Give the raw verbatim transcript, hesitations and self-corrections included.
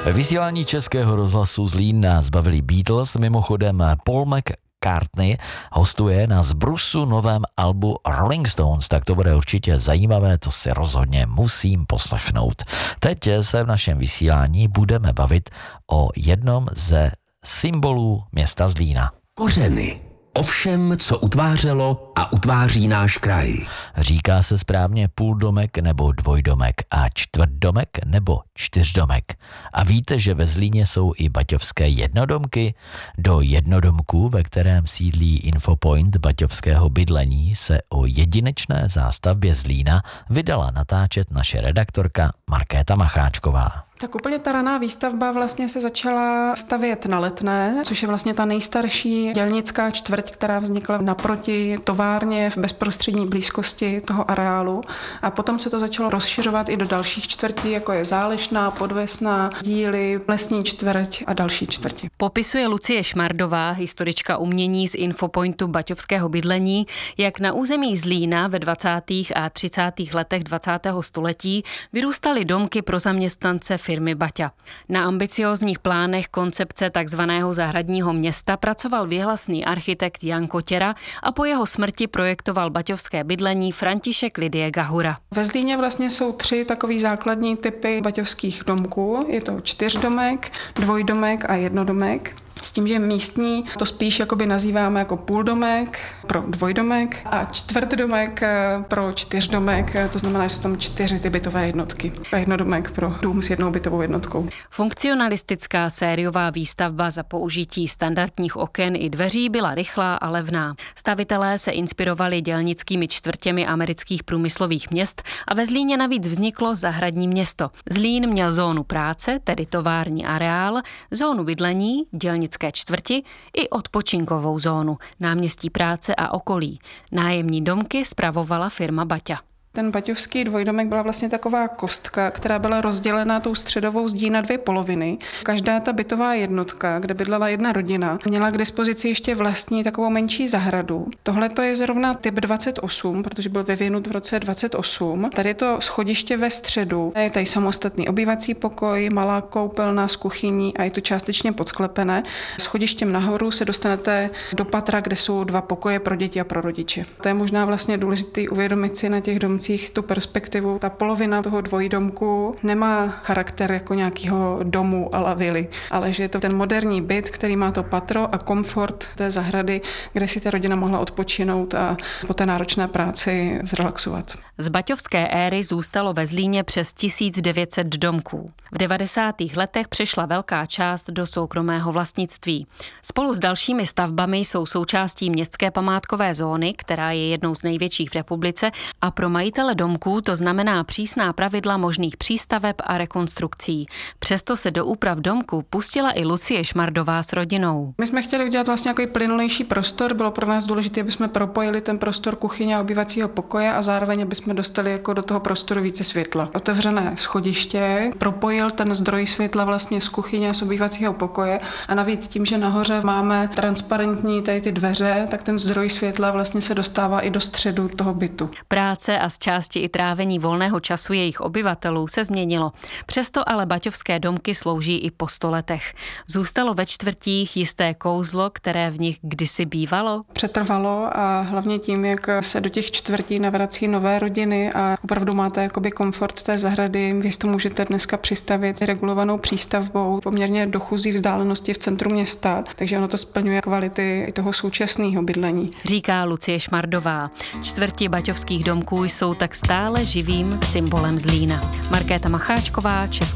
Ve vysílání Českého rozhlasu Zlín nás bavili Beatles, mimochodem Paul McCartney hostuje na zbrusu novém albu Rolling Stones, tak to bude určitě zajímavé, to si rozhodně musím poslechnout. Teď se v našem vysílání budeme bavit o jednom ze symbolů města Zlína. Kořeny. O všem, co utvářelo a utváří náš kraj. Říká se správně půldomek nebo dvojdomek a čtvrtdomek nebo čtyřdomek. A víte, že ve Zlíně jsou i baťovské jednodomky? Do jednodomku, ve kterém sídlí Infopoint baťovského bydlení, se o jedinečné zástavbě Zlína vydala natáčet naše redaktorka Markéta Macháčková. Tak úplně ta raná výstavba vlastně se začala stavět na Letné, což je vlastně ta nejstarší dělnická čtvrť, která vznikla naproti továrně v bezprostřední blízkosti toho areálu. A potom se to začalo rozšiřovat i do dalších čtvrtí, jako je Zálešná, Podvesná, Díly, Lesní čtvrť a další čtvrti. Popisuje Lucie Šmardová, historička umění z Infopointu baťovského bydlení, jak na území Zlína ve dvacátých a třicátých letech dvacátého století vyrůstaly domky pro zaměstnance firmy Baťa. Na ambiciózních plánech koncepce takzvaného zahradního města pracoval věhlasný architekt Jan Kotěra a po jeho smrti projektoval baťovské bydlení František Lidie Gahura. Ve Zlíně vlastně jsou tři takový základní typy baťovských domků. Je to čtyřdomek, dvojdomek a jednodomek. S tím, že místní to spíš jakoby nazýváme jako půldomek pro dvojdomek a čtvrtdomek pro čtyřdomek, to znamená, že jsou tam čtyři ty bytové jednotky a jednodomek pro dům s jednou bytovou jednotkou. Funkcionalistická sériová výstavba za použití standardních oken i dveří byla rychlá a levná. Stavitelé se inspirovali dělnickými čtvrtěmi amerických průmyslových měst a ve Zlíně navíc vzniklo zahradní město. Zlín měl zónu práce, tedy tovární areál, zónu bydlení, dělnické čtvrti i odpočinkovou zónu, náměstí práce a okolí. Nájemní domky spravovala firma Baťa. Ten baťovský dvojdomek byla vlastně taková kostka, která byla rozdělena tou středovou zdí na dvě poloviny. Každá ta bytová jednotka, kde bydlela jedna rodina, měla k dispozici ještě vlastní takovou menší zahradu. Tohle to je zrovna typ dvacet osm, protože byl vyvinut v roce dvacet osm. Tady je to schodiště ve středu. Je tady samostatný obývací pokoj, malá koupelna s kuchyní a je to částečně podsklepené. Schodištěm nahoru se dostanete do patra, kde jsou dva pokoje pro děti a pro rodiče. To je možná vlastně důležité uvědomit si na těch domcích tu perspektivu. Ta polovina toho dvojdomku nemá charakter jako nějakého domu a la vily, ale že je to ten moderní byt, který má to patro a komfort té zahrady, kde si ta rodina mohla odpočinout a po té náročné práci zrelaxovat. Z baťovské éry zůstalo ve Zlíně přes tisíc devět set domků. V devadesátých letech přešla velká část do soukromého vlastnictví. Spolu s dalšími stavbami jsou součástí městské památkové zóny, která je jednou z největších v republice, a pro majitele domků to znamená přísná pravidla možných přístaveb a rekonstrukcí. Přesto se do úprav domku pustila i Lucie Šmardová s rodinou. My jsme chtěli udělat vlastně nějaký plynulejší prostor, bylo pro nás důležité, aby jsme propojili ten prostor kuchyně a obývacího pokoje a zároveň aby jsme dostali jako do toho prostoru více světla. Otevřené schodiště, propojil ten zdroj světla vlastně z kuchyně a z obývacího pokoje a navíc tím, že nahoře máme transparentní tady ty dveře, tak ten zdroj světla vlastně se dostává i do středu toho bytu. Práce a z části i trávení volného času jejich obyvatelů se změnilo. Přesto ale baťovské domky slouží i po sto letech. Zůstalo ve čtvrtích jisté kouzlo, které v nich kdysi bývalo? Přetrvalo a hlavně tím, jak se do těch čtvrtí navrací nové rodiny a opravdu máte jakoby komfort té zahrady, vy to můžete dneska přistavit regulovanou přístavbou poměrně do chůzí vzdálenosti v centru města, takže ono to splňuje kvality i toho současného bydlení. Říká Lucie Šmardová. Čtvrti baťovských domků jsou tak stále živým symbolem Zlína. Markéta Macháčková, Česká